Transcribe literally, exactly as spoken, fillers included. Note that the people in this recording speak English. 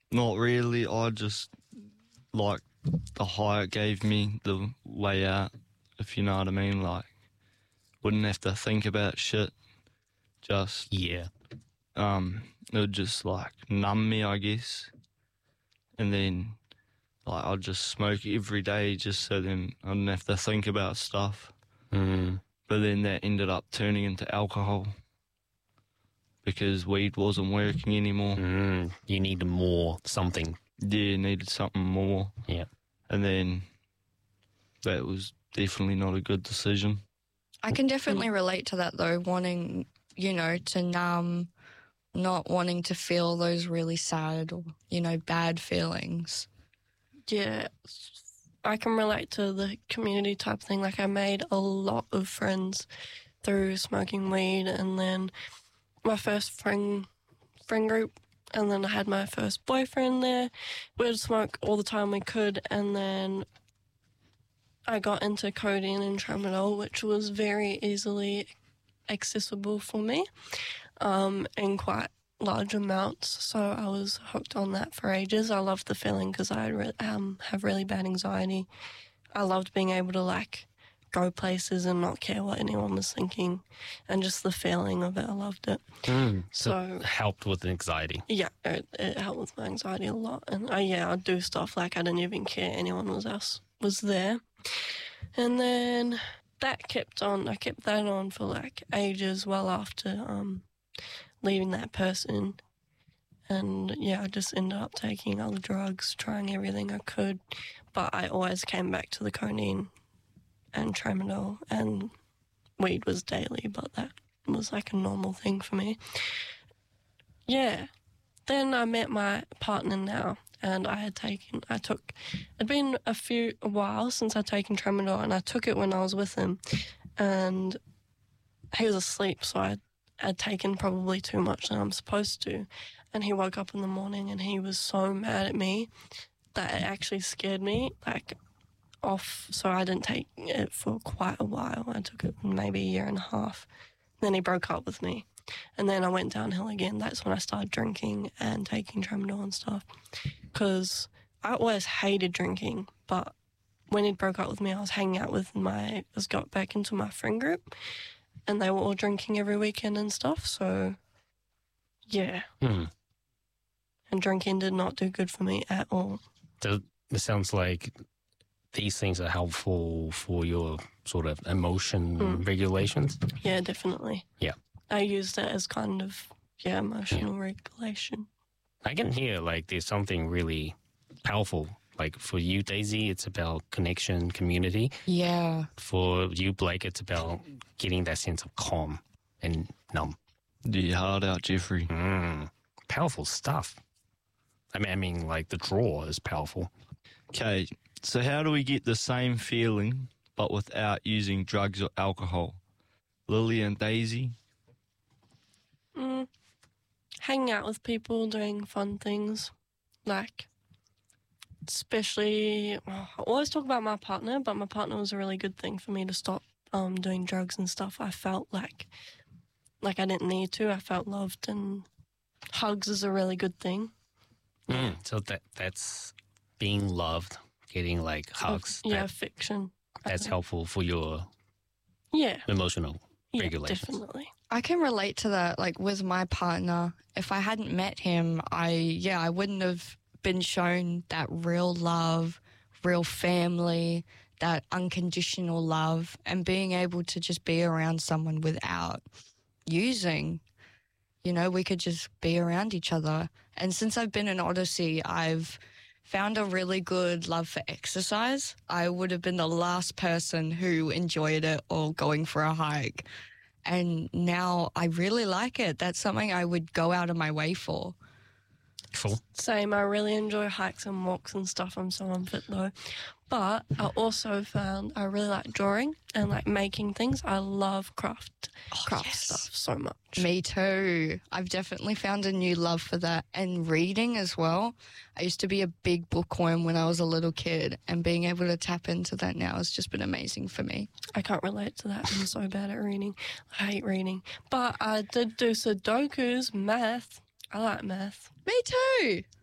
Not really. I just like the high it gave me, the way out, if you know what I mean. Like, wouldn't have to think about shit. Just, Yeah. um, it would just, like, numb me, I guess. And then, like, I'd just smoke every day just so then I didn't have to think about stuff. Mm. But then that ended up turning into alcohol because weed wasn't working anymore. Mm. You need more something. Yeah, needed something more. Yeah. And then that was definitely not a good decision. I can definitely relate to that, though, wanting, you know, to numb, not wanting to feel those really sad or, you know, bad feelings. Yeah, I can relate to the community type thing. Like, I made a lot of friends through smoking weed, and then my first friend friend group, and then I had my first boyfriend there. We'd smoke all the time we could, and then I got into codeine and tramadol, which was very easily accessible for me um, in quite large amounts. So I was hooked on that for ages. I loved the feeling because I re- um, have really bad anxiety. I loved being able to, like, go places and not care what anyone was thinking, and just the feeling of it. I loved it. Mm. So, So- it helped with anxiety. Yeah, it, it helped with my anxiety a lot. And uh, yeah, I'd do stuff like I didn't even care anyone was else was there. And then that kept on. I kept that on for like ages, well after um, leaving that person. And yeah, I just ended up taking other drugs, trying everything I could. But I always came back to the codeine and tramadol, and weed was daily, but that was like a normal thing for me. Yeah. Then I met my partner now, and I had taken, I took, it'd been a few, a while since I'd taken tramadol, and I took it when I was with him, and he was asleep, so I had taken probably too much than I'm supposed to, and he woke up in the morning, and he was so mad at me that it actually scared me, like, off, so I didn't take it for quite a while. I took it maybe a year and a half. Then he broke up with me. And then I went downhill again. That's when I started drinking and taking tramadol and stuff. Because I always hated drinking, but when he broke up with me, I was hanging out with my, I was got back into my friend group, and they were all drinking every weekend and stuff, so yeah. Mm. And drinking did not do good for me at all. So it sounds like these things are helpful for your sort of emotion Mm. regulations. Yeah, definitely. Yeah. I used it as kind of, yeah, emotional regulation. I can hear like there's something really powerful. Like for you, Daisy, it's about connection, community. Yeah. For you, Blake, it's about getting that sense of calm and numb. Yeah, hard out, Jeffrey. Mm. Powerful stuff. I mean, I mean, like the draw is powerful. Okay, so how do we get the same feeling but without using drugs or alcohol? Lily and Daisy? Mm. Hanging out with people, doing fun things, like, especially, oh, I always talk about my partner, but my partner was a really good thing for me to stop um, doing drugs and stuff. I felt like, like I didn't need to. I felt loved, and hugs is a really good thing. Mm. So that that's being loved, getting like hugs. Yeah, that, fiction. I that's think. helpful for your Yeah. emotional Yeah, regulations. definitely. I can relate to that, like, with my partner. If I hadn't met him, I, yeah, I wouldn't have been shown that real love, real family, that unconditional love, and being able to just be around someone without using. You know, we could just be around each other. And since I've been in Odyssey, I've found a really good love for exercise. I would have been the last person who enjoyed it or going for a hike. And now I really like it. That's something I would go out of my way for. Cool. Same. I really enjoy hikes and walks and stuff. I'm so unfit though. But I also found I really like drawing and like making things. I love craft craft yes. stuff so much. Me too. I've definitely found a new love for that. And reading as well. I used to be a big bookworm when I was a little kid, and being able to tap into that now has just been amazing for me. I can't relate to that. I'm so bad at reading. I hate reading. But I did do Sudokus, math. I like math. Me too.